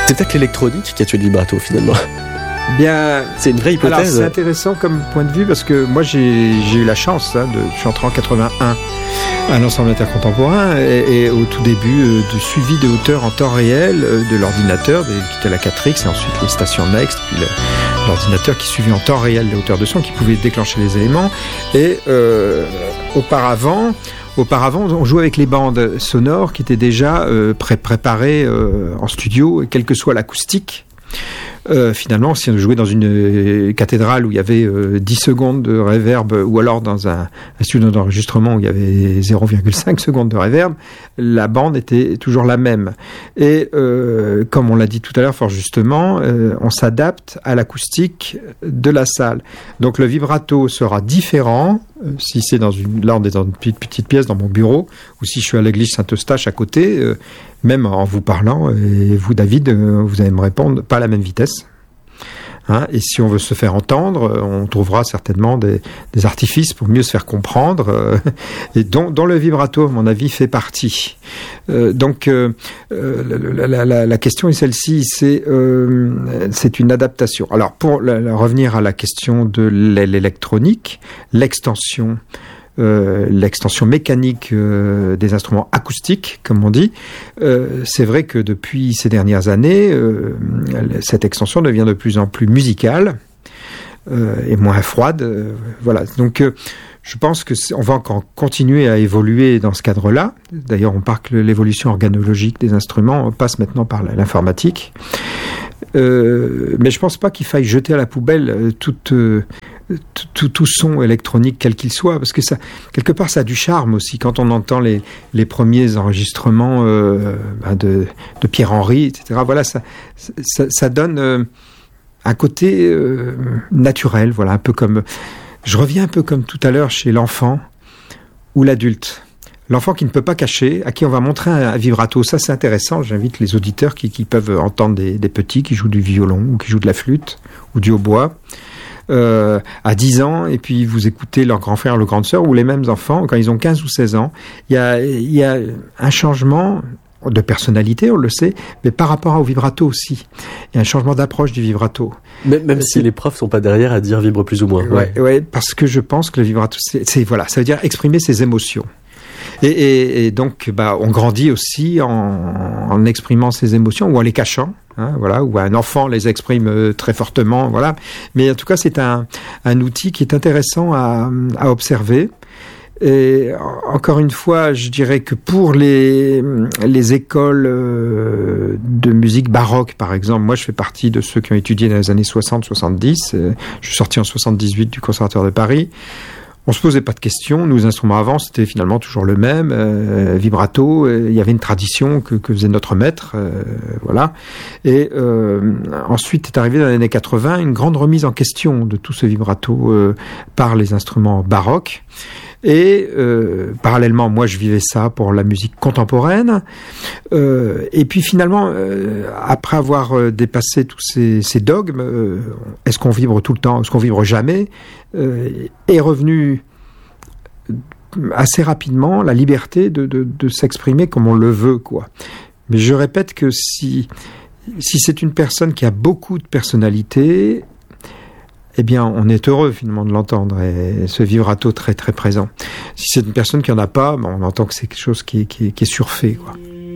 C'est peut-être l'électronique qui a tué le vibrato finalement. Bien, c'est une vraie hypothèse. Alors, c'est intéressant comme point de vue parce que moi j'ai eu la chance, je suis entré en 81 à l'ensemble intercontemporain et au tout début du suivi de hauteur en temps réel de l'ordinateur, qui était la 4X et ensuite les stations Next, puis l'ordinateur qui suivait en temps réel les hauteurs de son, qui pouvait déclencher les éléments. Et auparavant, on jouait avec les bandes sonores qui étaient déjà préparées en studio, quelle que soit l'acoustique. Finalement, si on jouait dans une cathédrale où il y avait 10 secondes de reverb, ou alors dans un studio d'enregistrement où il y avait 0,5 secondes de reverb, la bande était toujours la même. Et comme on l'a dit tout à l'heure fort justement, on s'adapte à l'acoustique de la salle. Donc le vibrato sera différent si c'est là on est dans une petite pièce dans mon bureau, ou si je suis à l'église Saint-Eustache à côté, même en vous parlant, et vous David, vous allez me répondre pas à la même vitesse. Et si on veut se faire entendre, on trouvera certainement des artifices pour mieux se faire comprendre, et dont le vibrato, à mon avis, fait partie. Donc, la question est celle-ci, c'est une adaptation. Alors, pour revenir à la question de l'électronique, l'extension mécanique des instruments acoustiques, comme on dit, c'est vrai que depuis ces dernières années, cette extension devient de plus en plus musicale et moins froide. Voilà. Donc, je pense qu'on va encore continuer à évoluer dans ce cadre-là. D'ailleurs, on parle que l'évolution organologique des instruments passe maintenant par l'informatique. Mais je pense pas qu'il faille jeter à la poubelle tout son électronique quel qu'il soit, parce que ça, quelque part, ça a du charme aussi quand on entend les premiers enregistrements de Pierre-Henry, etc. Voilà, ça donne un côté naturel. Voilà, un peu comme, je reviens un peu comme tout à l'heure chez l'enfant ou l'adulte. L'enfant qui ne peut pas cacher, à qui on va montrer un vibrato. Ça, c'est intéressant. J'invite les auditeurs qui peuvent entendre des petits qui jouent du violon ou qui jouent de la flûte ou du hautbois à 10 ans, et puis vous écoutez leur grand frère, leur grande sœur, ou les mêmes enfants, quand ils ont 15 ou 16 ans. Il y a un changement de personnalité, on le sait, mais par rapport au vibrato aussi. Il y a un changement d'approche du vibrato. Même si les profs sont pas derrière à dire vibre plus ou moins. Ouais, parce que je pense que le vibrato, voilà, ça veut dire exprimer ses émotions. Et donc, on grandit aussi en exprimant ses émotions ou en les cachant, voilà, ou un enfant les exprime très fortement, voilà. Mais en tout cas, c'est un outil qui est intéressant à observer. Et encore une fois, je dirais que pour les écoles de musique baroque, par exemple, moi je fais partie de ceux qui ont étudié dans les années 60-70, je suis sorti en 78 du Conservatoire de Paris. On se posait pas de questions. Nos instruments avant, c'était finalement toujours le même, vibrato. Il y avait une tradition que faisait notre maître, voilà. Et ensuite est arrivé dans les années 80 une grande remise en question de tout ce vibrato par les instruments baroques. Et parallèlement, moi, je vivais ça pour la musique contemporaine. Et puis finalement, après avoir dépassé tous ces dogmes, est-ce qu'on vibre tout le temps, est-ce qu'on vibre jamais, est revenu assez rapidement la liberté de s'exprimer comme on le veut, quoi. Mais je répète que si c'est une personne qui a beaucoup de personnalité, eh bien, on est heureux finalement de l'entendre, et ce vibrato très très présent. Si c'est une personne qui en a pas, on entend que c'est quelque chose qui est surfait, quoi.